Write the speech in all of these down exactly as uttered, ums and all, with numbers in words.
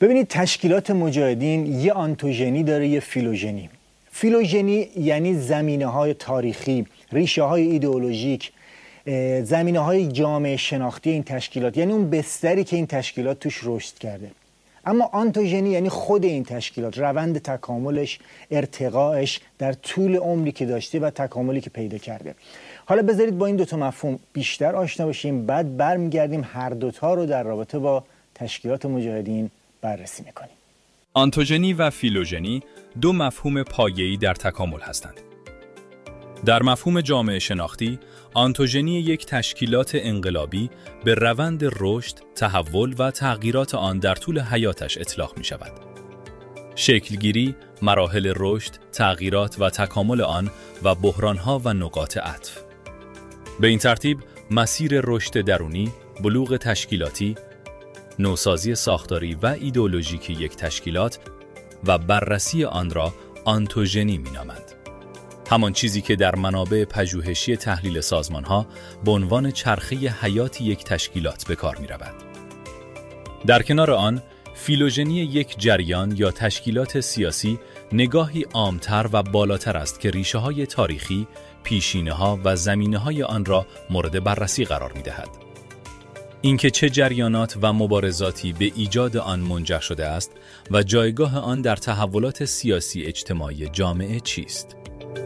ببینید تشکیلات مجاهدین یه آنتوژنی داره، یه فیلوژنی. فیلوژنی یعنی زمینه‌های تاریخی، ریشه‌های ایدئولوژیک، زمینه‌های جامعه شناختی این تشکیلات، یعنی اون بستری که این تشکیلات توش رشد کرده. اما آنتوژنی یعنی خود این تشکیلات، روند تکاملش، ارتقاءش در طول عمری که داشته و تکاملی که پیدا کرده. حالا بذارید با این دوتا مفهوم بیشتر آشنا بشیم، بعد برمیگردیم هر دوتا رو در رابطه با تشکیلات مجاهدین بررسی میکنیم. آنتوژنی و فیلوژنی دو مفهوم پایه‌ای در تکامل هستند. در مفهوم جامعه شناختی، آنتوژنی یک تشکیلات انقلابی به روند رشد، تحول و تغییرات آن در طول حیاتش اطلاق می شود. شکلگیری، مراحل رشد، تغییرات و تکامل آن و بحرانها و نقاط عطف. به این ترتیب، مسیر رشد درونی، بلوغ تشکیلاتی، نوسازی ساختاری و ایدئولوژیک یک تشکیلات و بررسی آن را آنتوژنی می نامند. همان چیزی که در منابع پژوهشی تحلیل سازمانها به عنوان چرخه حیات یک تشکیلات به کار می رود. در کنار آن، فیلوژنی یک جریان یا تشکیلات سیاسی نگاهی عامتر و بالاتر است که ریشه‌های تاریخی، پیشینه‌ها و زمینه‌های آن را مورد بررسی قرار می دهد. اینکه چه جریانات و مبارزاتی به ایجاد آن منجر شده است و جایگاه آن در تحولات سیاسی اجتماعی جامعه چیست؟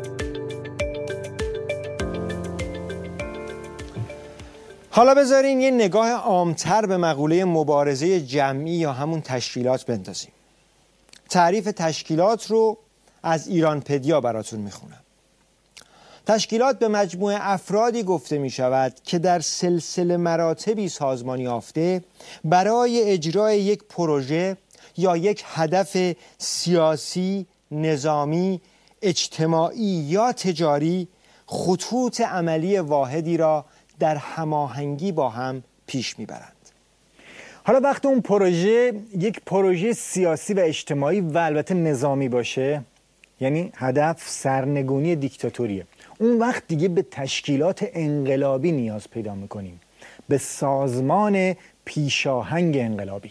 حالا بذارین یه نگاه عامتر به مقوله مبارزه جمعی یا همون تشکیلات بندازیم. تعریف تشکیلات رو از ایرانپدیا براتون میخونم. تشکیلات به مجموعه افرادی گفته می شود که در سلسله مراتبی سازمان یافته برای اجرای یک پروژه یا یک هدف سیاسی، نظامی، اجتماعی یا تجاری خطوط عملی واحدی را در هماهنگی با هم پیش میبرند. حالا وقتی اون پروژه یک پروژه سیاسی و اجتماعی و البته نظامی باشه، یعنی هدف سرنگونی دیکتاتوریه، اون وقت دیگه به تشکیلات انقلابی نیاز پیدا میکنیم، به سازمان پیشاهنگ انقلابی.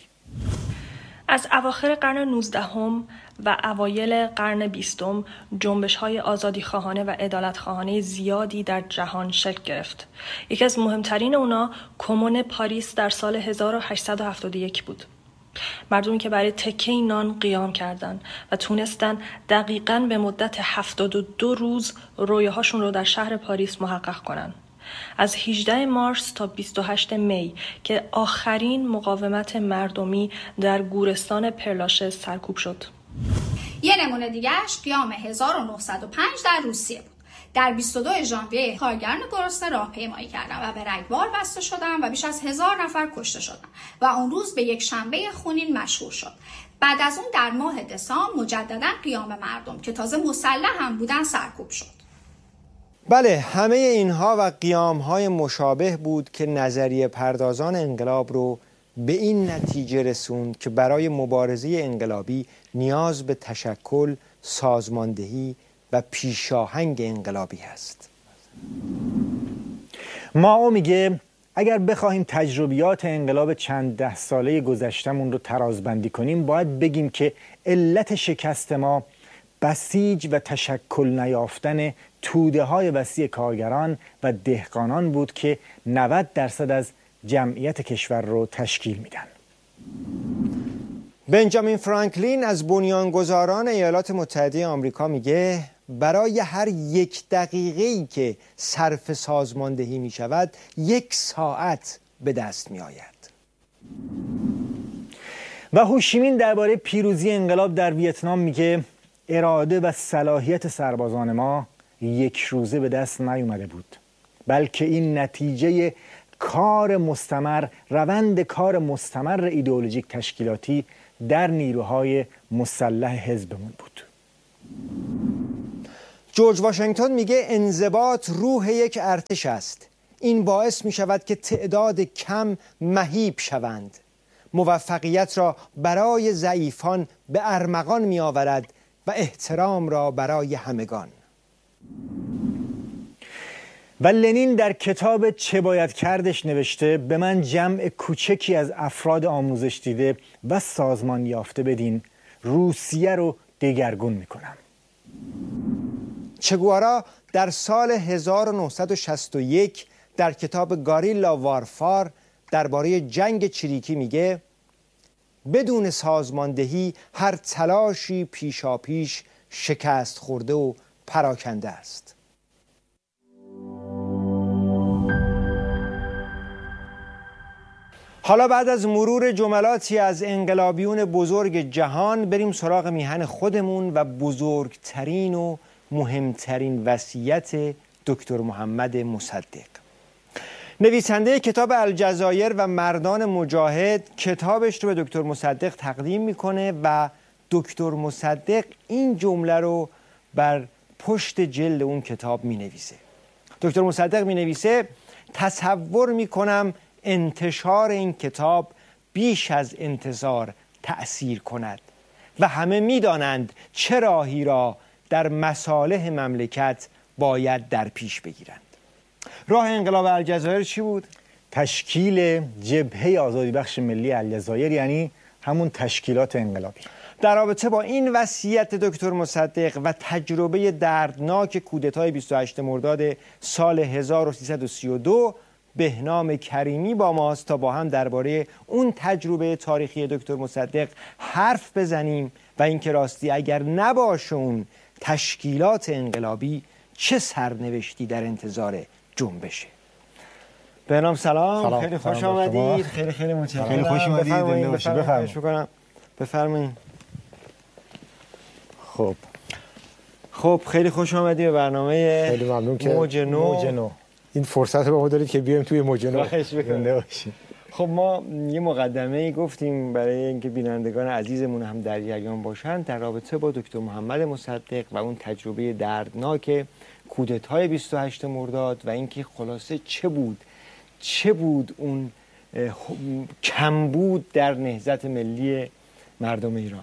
از اواخر قرن نوزدهم و اوایل قرن بیستم جنبش‌های آزادیخواهانه و عدالتخواهانه زیادی در جهان شکل گرفت. یکی از مهمترین اونا کمون پاریس در سال هزار و هشتصد و هفتاد و یک بود. مردمی که برای تکه نان قیام کردند و تونستن دقیقاً به مدت هفتاد و دو روز رویاهاشون رو در شهر پاریس محقق کنن. از هجدهم مارس تا بیست و هشتم می که آخرین مقاومت مردمی در گورستان پرلاشه سرکوب شد. یه نمونه دیگهش قیام هزار و نهصد و پنج در روسیه بود. در بیست و دوم ژانویه کارگران گرسنه راهپیمایی کردند و به رگبار بسته شدند و بیش از هزار نفر کشته شدند و اون روز به یک شنبه خونین مشهور شد. بعد از اون در ماه دسامبر مجددا قیام مردم که تازه مسلح هم بودن سرکوب شد. بله، همه اینها و قیام‌های مشابه بود که نظریه پردازان انقلاب رو به این نتیجه رسوند که برای مبارزه انقلابی نیاز به تشکل، سازماندهی و پیشاهنگ انقلابی هست. مائو میگه اگر بخواهیم تجربیات انقلاب چند ده ساله گذشتمون رو ترازبندی کنیم، باید بگیم که علت شکست ما بسیج و تشکل نیافتن توده های وسیع کارگران و دهقانان بود که نود درصد از جمعیت کشور رو تشکیل میدن. بنجامین فرانکلین از بنیانگذاران ایالات متحده آمریکا میگه برای هر یک دقیقه‌ای که صرف سازماندهی می شود یک ساعت به دست می آید. و هوشیمین درباره پیروزی انقلاب در ویتنام میگه اراده و صلاحیت سربازان ما یک روزه به دست نیومده بود، بلکه این نتیجه کار مستمر، روند کار مستمر ایدئولوژیک تشکیلاتی در نیروهای مسلح حزبمون بود. جورج واشنگتن میگه انضباط روح یک ارتش است. این باعث می شود که تعداد کم مهیب شوند. موفقیت را برای ضعیفان به ارمغان می آورد و احترام را برای همگان. و لنین در کتاب چه باید کردش نوشته به من جمع کوچکی از افراد آموزش دیده و سازمان یافته بدین، روسیه رو دگرگون میکنم. چه گوارا در سال هزار و نهصد و شصت و یک در کتاب گاریلا وارفار درباره جنگ چریکی میگه بدون سازماندهی هر تلاشی پیشاپیش شکست خورده و پراکنده است. حالا بعد از مرور جملاتی از انقلابیون بزرگ جهان بریم سراغ میهن خودمون و بزرگترین و مهمترین وصیت دکتر محمد مصدق. نویسنده کتاب الجزایر و مردان مجاهد کتابش رو به دکتر مصدق تقدیم میکنه و دکتر مصدق این جمله رو بر پشت جلد اون کتاب مینویسه. دکتر مصدق مینویسه تصور میکنم انتشار این کتاب بیش از انتظار تأثیر کند و همه میدانند چه راهی را در مصالح مملکت باید در پیش بگیرند. راه انقلاب الجزایر چی بود؟ تشکیل جبهه آزادی بخش ملی الجزایر، یعنی همون تشکیلات انقلابی. در رابطه با این وصیت دکتر مصدق و تجربه دردناک کودتای بیست و هشتم مرداد سال هزار و سیصد و سی و دو بهنام کریمی با ماست تا با هم درباره اون تجربه تاریخی دکتر مصدق حرف بزنیم و اینکه راستی اگر نباشه اون تشکیلات انقلابی چه سرنوشتی در انتظار جنبشه. بهنام سلام. سلام. خیلی خوش سلام آمدید. خیلی خیلی متشکرم. خیلی خوش اومدید. بفرمایید. بفرمایید. خب خب خیلی خوش آمدید به برنامه خیلی ممنون که موج نو. موج نو. این فرصت رو به ما دارید که بیایم توی موج نو زنده باشیم. خب ما یه مقدمه گفتیم برای اینکه بینندگان عزیزمون هم در جریان باشن در رابطه با دکتر محمد مصدق و اون تجربه دردناک کودتای بیست و هشتم مرداد و اینکه خلاصه چه بود چه بود اون کمبود در نهضت ملی مردم ایران.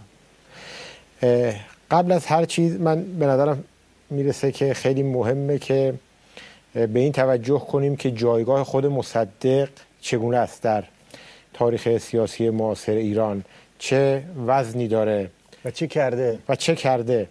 قبل از هر چیز من به نظرم میرسه که خیلی مهمه که به این توجه کنیم که جایگاه خود مصدق چگونه است در تاریخ سیاسی معاصر ایران، چه وزنی داره و چه کرده و چه کرده.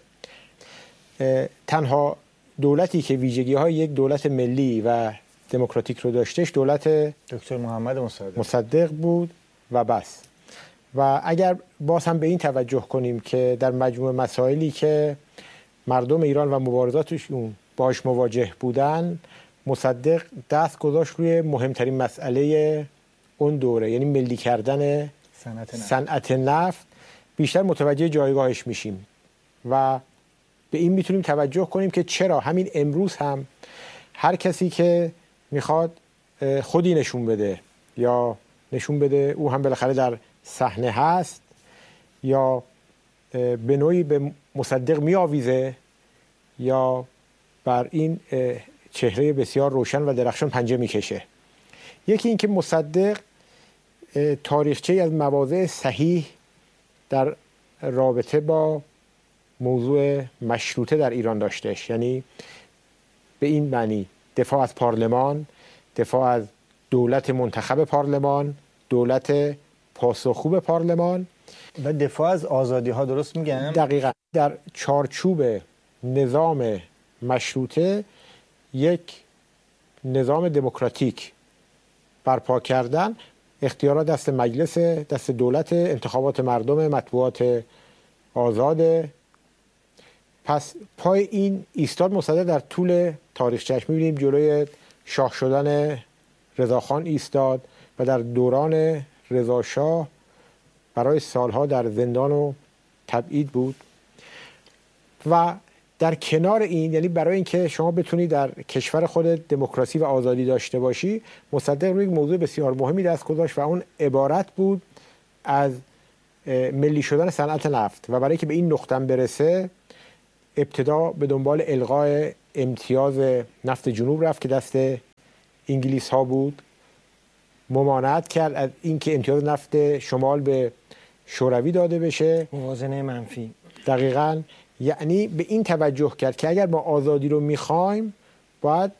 تنها دولتی که ویژگی های یک دولت ملی و دموکراتیک رو داشتش دولت دکتر محمد مصدق مصدق بود و بس. و اگر باز هم به این توجه کنیم که در مجموع مسائلی که مردم ایران و مبارزاتشون باش مواجه بودن، مصدق دست گذاشت روی مهمترین مسئله اون دوره، یعنی ملی کردن صنعت نفت. صنعت نفت. بیشتر متوجه جایگاهش میشیم و به این میتونیم توجه کنیم که چرا همین امروز هم هر کسی که میخواد خودی نشون بده یا نشون بده او هم بالاخره در صحنه هست یا به نوعی به مصدق میآویزه یا بر این چهره بسیار روشن و درخشان پنجه میکشه. یکی این که مصدق تاریخچه‌ای از مواضع صحیح در رابطه با موضوع مشروطه در ایران داشتش، یعنی به این معنی دفاع از پارلمان، دفاع از دولت منتخب پارلمان، دولت پاسخگو به پارلمان و دفاع از آزادی ها. درست میگم؟ دقیقاً در چارچوب نظام مشروطه یک نظام دموکراتیک برپا کردن، اختیارات دست مجلس، دست دولت، انتخابات مردم، مطبوعات آزاد. پس پای این ایستاد مصدق در طول تاریخچه‌اش. می‌بینیم جلوی شاه شدن رضاخان ایستاد و در دوران رضاشاه برای سالها در زندان و تبعید بود. و در کنار این، یعنی برای اینکه شما بتونی در کشور خود دموکراسی و آزادی داشته باشی، مصدق روی یک موضوع بسیار مهمی دست گذاشت و اون عبارت بود از ملی شدن صنعت نفت. و برای اینکه به این نقطه برسه ابتدا به دنبال الغای امتیاز نفت جنوب رفت که دست انگلیس ها بود، ممانعت کرد از اینکه امتیاز نفت شمال به شوروی داده بشه، موازنه منفی. دقیقاً، یعنی به این توجه کرد که اگر ما آزادی رو میخوایم باید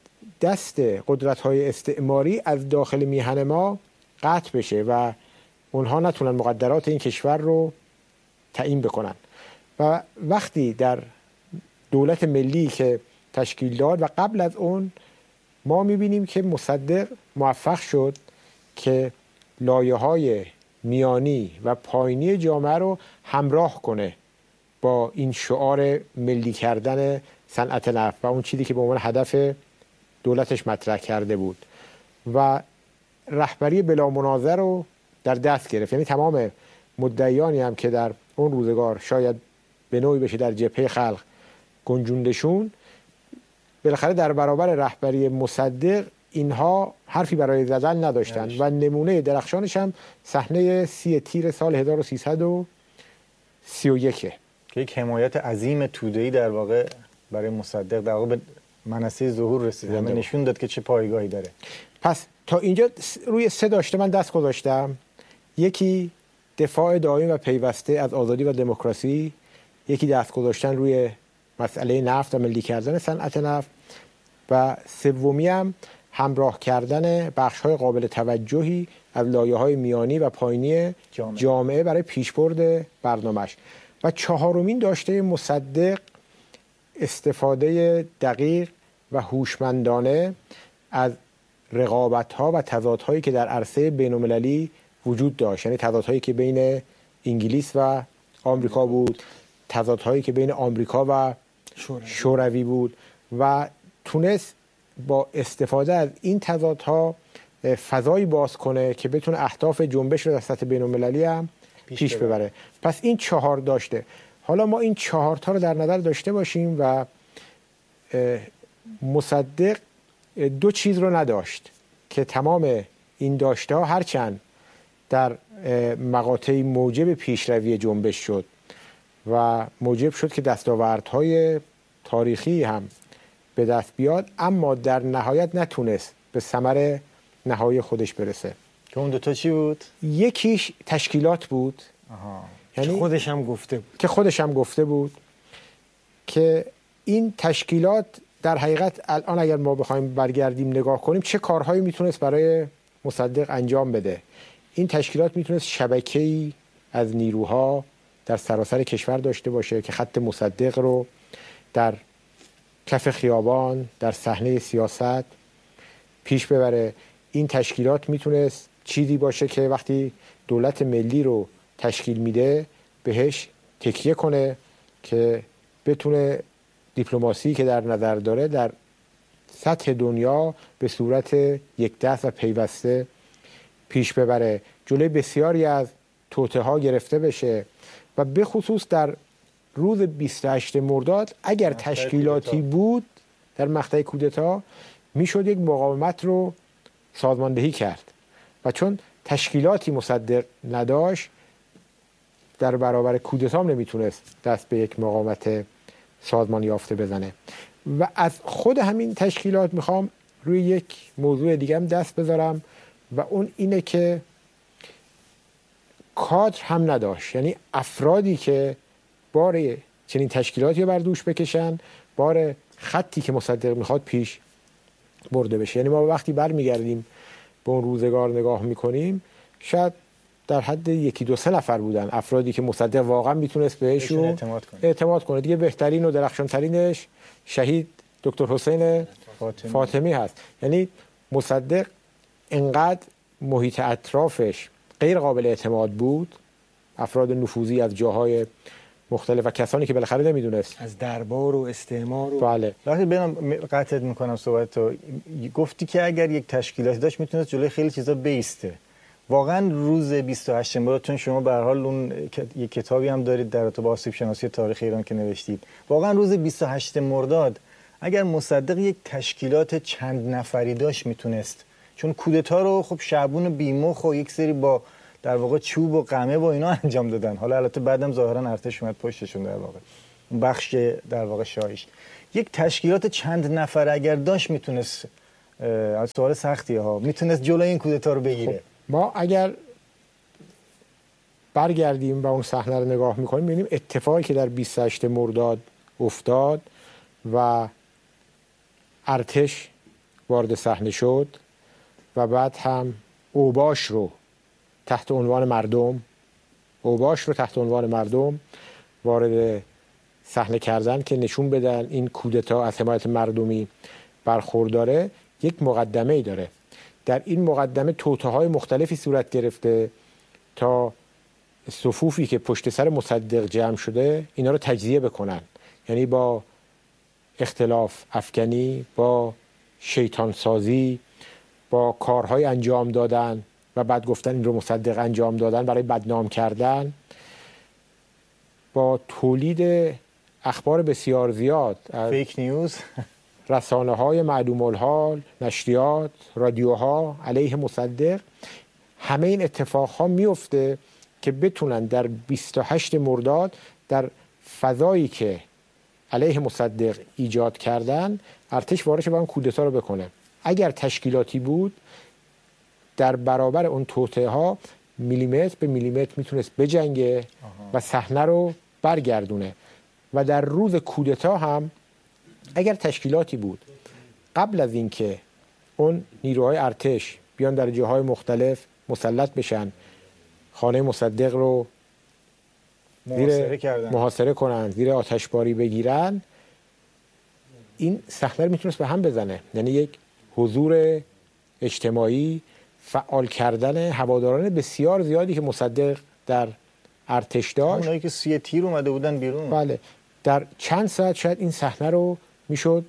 دست قدرت‌های استعماری از داخل میهن ما قطع بشه و اونها نتونن مقدرات این کشور رو تعیین بکنن. و وقتی در دولت ملی که تشکیل داد و قبل از اون ما میبینیم که مصدق موفق شد که لایه‌های میانی و پایینی جامعه رو همراه کنه با این شعار ملی کردن صنعت نفت و اون چیزی که به عنوان هدف دولتش مطرح کرده بود و رهبری بلا منازع رو در دست گرفت. یعنی تمام مدعیانی هم که در اون روزگار شاید به نوعی بشه در جبهه خلق گنجوندشون، بالاخره در برابر رهبری مصدق اینها حرفی برای زدن نداشتن و نمونه درخشانش هم صحنه سی تیر سال هزار و سیصد و سی و یک که یک حمایت عظیم توده‌ای در واقع برای مصدق در واقع به منصه ظهور رسید. همه نشون داد که چه پایگاهی داره. پس تا اینجا روی سه داشته من دست گذاشتم. یکی دفاع دائم و پیوسته از آزادی و دموکراسی، یکی دست گذاشتن روی مسئله نفت و ملی کردن صنعت نفت و سومی هم همراه کردن بخش‌های قابل توجهی از لایه‌های میانی و پایینی جامعه, جامعه برای پیشبرد برنامه‌اش. و چهارمین داشته مصدق استفاده دقیق و هوشمندانه از رقابت‌ها و تضادهایی که در عرصه بین‌المللی وجود داشت. یعنی تضادهایی که بین انگلیس و آمریکا بود، تضادهایی که بین آمریکا و شوروی بود و تونست با استفاده از این تضادها فضایی باز کنه که بتونه اهداف جنبش رو در سطح بین‌المللی هم پیش, پیش ببره. ببره. پس این چهار داشته. حالا ما این چهار تا رو در نظر داشته باشیم و مصدق دو چیز رو نداشت که تمام این داشته ها هرچند در مقاطعی موجب پیشروی جنبش شد و موجب شد که دستاوردهای تاریخی هم به دست بیاد، اما در نهایت نتونست به ثمر نهایی خودش برسه. که اون دوتا چی بود؟ یکیش تشکیلات بود. آها. یعنی که خودش هم گفته بود که خودش هم گفته بود که این تشکیلات در حقیقت الان اگر ما بخوایم برگردیم نگاه کنیم چه کارهایی میتونست برای مصدق انجام بده. این تشکیلات میتونست شبکه‌ای از نیروها در سراسر کشور داشته باشه که خط مصدق رو در کف خیابان، در صحنه سیاست پیش ببره. این تشکیلات میتونست چیزی باشه که وقتی دولت ملی رو تشکیل میده بهش تکیه کنه که بتونه دیپلماسی که در نظر داره در سطح دنیا به صورت یک دست و پیوسته پیش ببره، جلوی بسیاری از توطئه ها گرفته بشه و به خصوص در روز بیست و هشتم مرداد اگر تشکیلاتی بود در مقطع کودتا میشد یک مقاومت رو سازماندهی کرد و چون تشکیلاتی مصدق نداشت در برابر کودتا هم نمیتونست دست به یک مقاومت سازمان یافته بزنه. و از خود همین تشکیلات میخوام روی یک موضوع دیگه هم دست بذارم و اون اینه که کادر هم نداشت. یعنی افرادی که بار چنین تشکیلاتی رو بر دوش بکشن، بار خطی که مصدق میخواد پیش برده بشه. یعنی ما وقتی برمیگردیم به اون روزگار نگاه میکنیم شاید در حد یکی دو سه نفر بودن افرادی که مصدق واقعا میتونست بهشون اعتماد کنه. اعتماد کنه دیگه. بهترین و درخشانترینش شهید دکتر حسین فاطمی. فاطمی هست. یعنی مصدق انقدر محیط اطرافش غیر قابل اعتماد بود، افراد نفوذی از جاهای مختلف و کسانی که بالاخره نمیدونست از دربار و استعمار و بله. وقتی برام قطعت میکنم صحبتو، گفتی که اگر یک تشکیلاتی داشت میتونست جلوی خیلی چیزا بیسته. واقعا روز بیست و هشتم مرداد، چون شما به هر حال اون یک کتابی هم دارید در رابطه با آسیب شناسی تاریخ ایران که نوشتید، واقعا روز بیست و هشتم مرداد اگر مصدق یک تشکیلات چند نفری داشت میتونست، چون کودتا رو خب شعبون بیمخ و یک سری با در واقع چوب و قمه و اینا انجام دادن. حالا البته بعدم ظاهرا ارتش اومد پشتشون در واقع بخش در واقع شاهیش. یک تشکیلات چند نفر اگر داشت میتونست، از سوال سختیه ها، میتونست جلوی این کودتا رو بگیره. خب ما اگر برگردیم و اون صحنه رو نگاه میکنیم میبینیم اتفاقی که در بیست و هشتم مرداد افتاد و ارتش وارد صحنه شد و بعد هم اوباش رو تحت عنوان مردم اوباش رو تحت عنوان مردم وارد صحنه کردن که نشون بدن این کودتا از حمایت مردمی برخورداره. یک مقدمه‌ای داره. در این مقدمه توطئه‌های مختلفی صورت گرفته تا صفوفی که پشت سر مصدق جمع شده اینا رو تجزیه بکنن، یعنی با اختلاف افکنی، با شیطان سازی، با کارهای انجام دادن و بعد گفتن این رو مصدق انجام دادن برای بدنام کردن، با تولید اخبار بسیار زیاد از فیک نیوز، رسانه های معلوم الحال، نشریات، رادیوها علیه مصدق. همه این اتفاق ها میفته که بتونن در بیست و هشت مرداد در فضایی که علیه مصدق ایجاد کردن ارتش وارد با اون کودتا رو بکنه. اگر تشکیلاتی بود در برابر اون توطئه ها میلیمتر به میلیمتر میتونست بجنگه و صحنه رو برگردونه. و در روز کودتا هم اگر تشکیلاتی بود قبل از اینکه اون نیروهای ارتش بیان در جاهای مختلف مسلط بشن، خانه مصدق رو محاصره کردن، محاصره کنن، زیر آتشباری بگیرن، این صحنه رو میتونست به هم بزنه. یعنی یک حضور اجتماعی، فعال کردن هواداران بسیار زیادی که مصدق در ارتش داشت، اونایی که سی تیر اومده بودن بیرون. بله، در چند ساعت شاید این صحنه رو میشد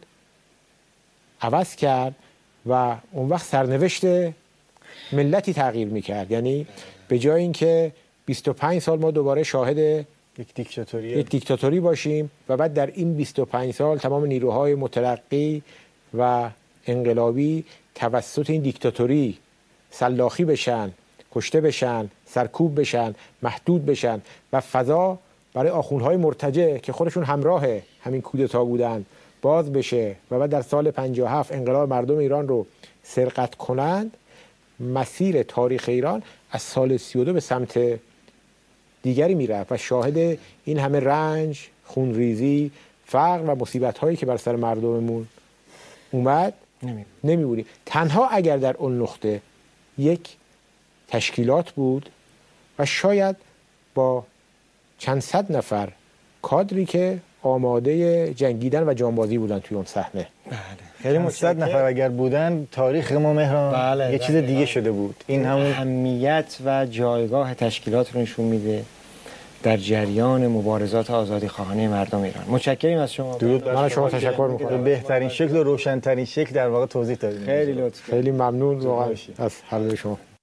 عوض کرد و اون وقت سرنوشت ملتی تغییر میکرد. یعنی به جای اینکه بیست و پنج سال ما دوباره شاهد یک دیکتاتوری یک دیکتاتوری باشیم و بعد در این بیست و پنج سال تمام نیروهای مترقی و انقلابی توسط این دیکتاتوری سلاخی بشن، کشته بشن، سرکوب بشن، محدود بشن و فضا برای آخوندهای مرتجع که خودشون همراه همین کودتا بودن باز بشه و بعد در سال پنجاه و هفت انقلاب مردم ایران رو سرقت کنند، مسیر تاریخ ایران از سال سی و دو به سمت دیگری میره و شاهد این همه رنج، خونریزی، فقر و مصیبت هایی که بر سر مردممون اومد نمی بودیم. تنها اگر در اون نقطه یک تشکیلات بود و شاید با چند صد نفر کادری که آماده جنگیدن و جانبازی بودن توی اون صحنه. بله. خیلی مصد نفر اگر بودن تاریخ ما مهران بله، یه بله، چیز دیگه بله. شده بود. این همون اهمیت و جایگاه تشکیلات رو نشون میده در جریان مبارزات آزادی خواهانه مردم ایران. متشکرم از شما. درود من از شما تشکر میکنم. به بهترین شکل و روشن‌ترین شکل در واقع توضیح دادید. خیلی لطف. خیلی ممنون واقعا از حضور شما.